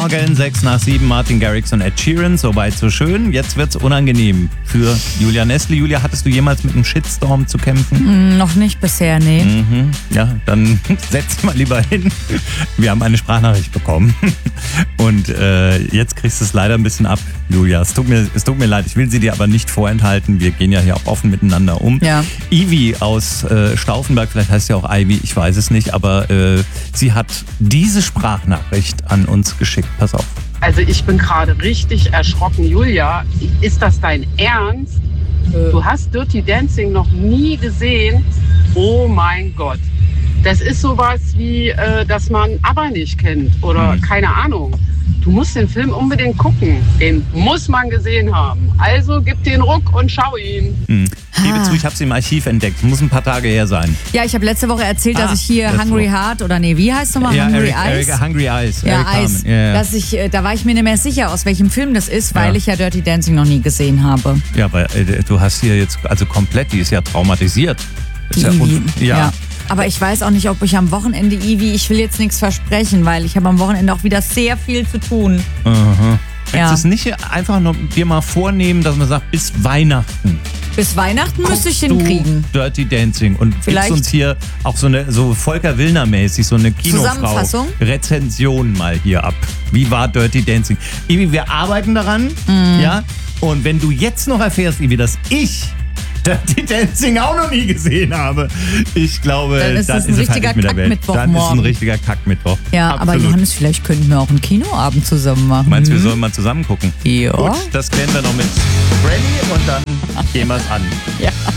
Morgen, 6:06, Martin Garrix und Ed Sheeran. Soweit so schön. Jetzt wird's unangenehm für Julia Nestle. Julia, hattest du jemals mit einem Shitstorm zu kämpfen? Noch nicht bisher, nee. Ja, dann setz dich mal lieber hin. Wir haben eine Sprachnachricht bekommen. Und jetzt kriegst du es leider ein bisschen ab, Julia. Es tut mir leid, ich will sie dir aber nicht vorenthalten. Wir gehen ja hier auch offen miteinander um. Ja. Ivy aus Stauffenberg, vielleicht heißt sie auch Ivy, ich weiß es nicht, aber sie hat diese Sprachnachricht an uns geschickt. Pass auf. Also ich bin gerade richtig erschrocken. Julia, ist das dein Ernst? Du hast Dirty Dancing noch nie gesehen? Oh mein Gott. Das ist sowas wie, dass man ABBA nicht kennt oder keine Ahnung. Du musst den Film unbedingt gucken. Den muss man gesehen haben. Also gib den Ruck und schau ihn. Gebe zu, ich habe sie im Archiv entdeckt. Muss ein paar Tage her sein. Ja, ich habe letzte Woche erzählt, dass ich hier Hungry Heart oder nee, wie heißt es nochmal? Ja, Hungry Eyes? Hungry Eyes. Ja, Eric Eyes. Carmen. Ja. Dass da war ich mir nicht mehr sicher, aus welchem Film das ist, weil Ja. ich ja Dirty Dancing noch nie gesehen habe. Ja, aber du hast hier jetzt, also komplett, die ist ja traumatisiert. Ist ja Ivy. ja. Aber ich weiß auch nicht, ob ich am Wochenende, Ivy, ich will jetzt nichts versprechen, weil ich habe am Wochenende auch wieder sehr viel zu tun. Aha. Willst Ja. du es nicht einfach nur dir mal vornehmen, dass man sagt, bis Weihnachten Bis Weihnachten müsste ich guckst hinkriegen. du Dirty Dancing und Vielleicht. gibst uns hier auch so Volker Willner-mäßig, so eine Zusammenfassung? Kinofrau-Rezension mal hier ab. Wie war Dirty Dancing? Ivi, wir arbeiten daran, ja? Und wenn du jetzt noch erfährst, Ivi, dass ich Dirty Dancing auch noch nie gesehen habe, ich glaube, Dann ist das ein es richtiger fertig mit der Welt. Kackmittwoch Dann ist ein morgen. richtiger Kackmittwoch. Ja, aber Absolut. Johannes, vielleicht könnten wir auch einen Kinoabend zusammen machen. Meinst du, wir sollen mal zusammen gucken? Ja. Gut, das klären wir noch mit Freddy und dann gehen wir es an. Ja.